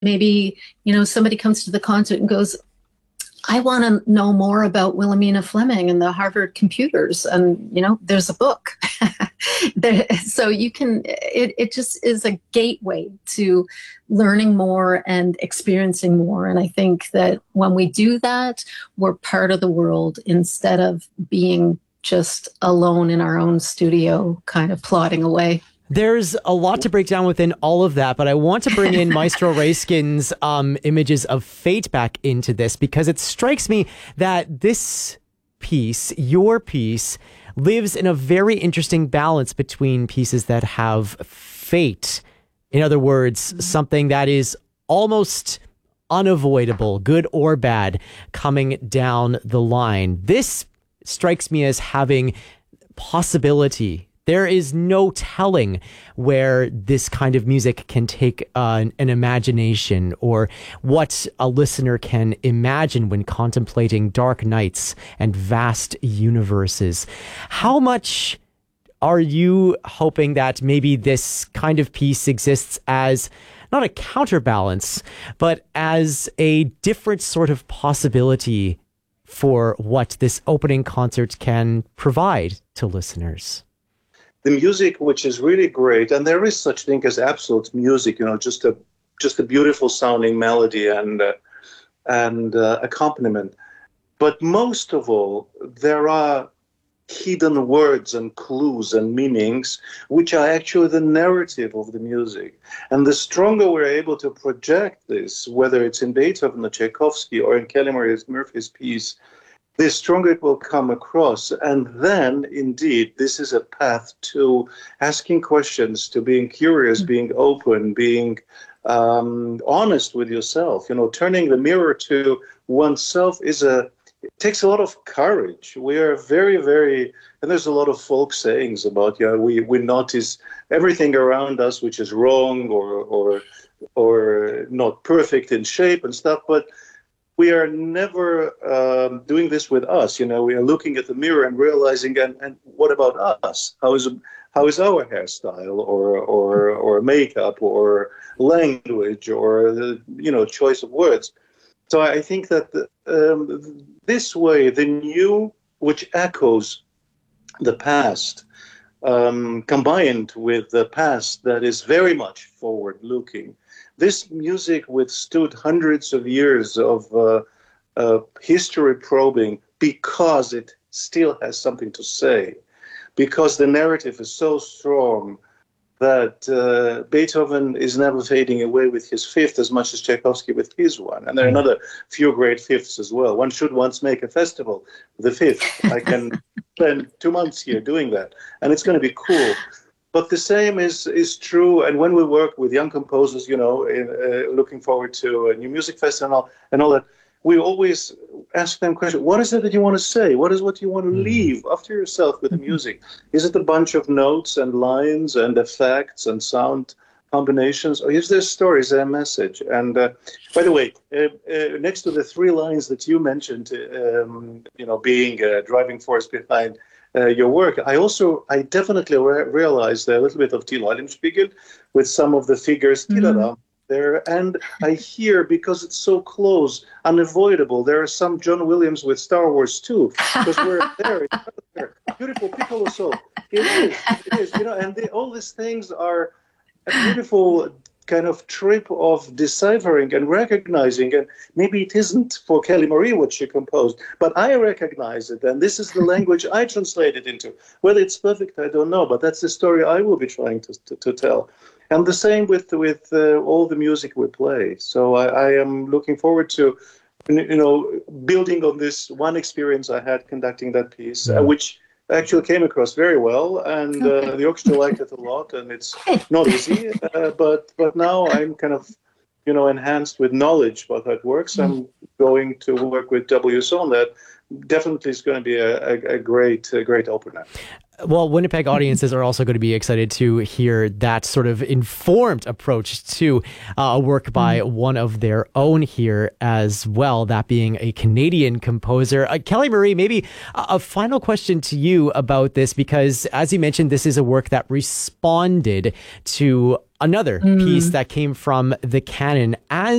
maybe, somebody comes to the concert and goes, I want to know more about Wilhelmina Fleming and the Harvard computers. And, there's a book. So it just is a gateway to learning more and experiencing more. And I think that when we do that, we're part of the world instead of being just alone in our own studio, kind of plodding away. There's a lot to break down within all of that, but I want to bring in Maestro Raiskin's images of fate back into this, because it strikes me that this piece, your piece, lives in a very interesting balance between pieces that have fate. In other words, something that is almost unavoidable, good or bad, coming down the line. This strikes me as having possibility. There is no telling where this kind of music can take an imagination, or what a listener can imagine when contemplating dark nights and vast universes. How much are you hoping that maybe this kind of piece exists as not a counterbalance, but as a different sort of possibility for what this opening concert can provide to listeners? The music, which is really great, and there is such thing as absolute music, just a beautiful sounding melody and accompaniment. But most of all, there are hidden words and clues and meanings, which are actually the narrative of the music. And the stronger we're able to project this, whether it's in Beethoven or Tchaikovsky or in Kelly Marie Murphy's piece, the stronger it will come across. And then, indeed, this is a path to asking questions, to being curious, being open, being honest with yourself. Turning the mirror to oneself it takes a lot of courage. We are very, very, and there's a lot of folk sayings about, we notice everything around us which is wrong or not perfect in shape and stuff, but we are never doing this with us. We are looking at the mirror and realizing, and what about us? How is our hairstyle or makeup or language or the choice of words? So I think that this way, the new, which echoes the past, combined with the past that is very much forward-looking, this music withstood hundreds of years of history probing because it still has something to say, because the narrative is so strong that Beethoven is never fading away with his fifth as much as Tchaikovsky with his one. And there are another few great fifths as well. One should once make a festival, the fifth. I can spend 2 months here doing that, and it's going to be cool. But the same is true, and when we work with young composers, looking forward to a new music festival and all that, we always ask them question: what is it that you want to say? What is what you want to leave after yourself with the music? Is it a bunch of notes and lines and effects and sound combinations, or is there a story, is there a message? And by the way, next to the 3 lines that you mentioned, being a driving force behind your work, I definitely realized a little bit of Till Eulenspiegel with some of the figures there, and I hear, because it's so close, unavoidable, there are some John Williams with Star Wars too, because we're there, beautiful piccolo solo. It is, and all these things are a beautiful kind of trip of deciphering and recognizing, and maybe it isn't for Kelly Marie what she composed, but I recognize it, and this is the language I translate it into. Whether it's perfect, I don't know, but that's the story I will be trying to tell. And the same with all the music we play. So I am looking forward to, building on this one experience I had conducting that piece, which actually came across very well, and the orchestra liked it a lot, and it's not easy, but now I'm kind of, enhanced with knowledge about how it works. I'm going to work with WSO on that. Definitely is going to be a great opener. Well, Winnipeg audiences are also going to be excited to hear that sort of informed approach to a work by one of their own here as well, that being a Canadian composer. Kelly Marie, maybe a final question to you about this, because as you mentioned, this is a work that responded to another piece that came from the canon. As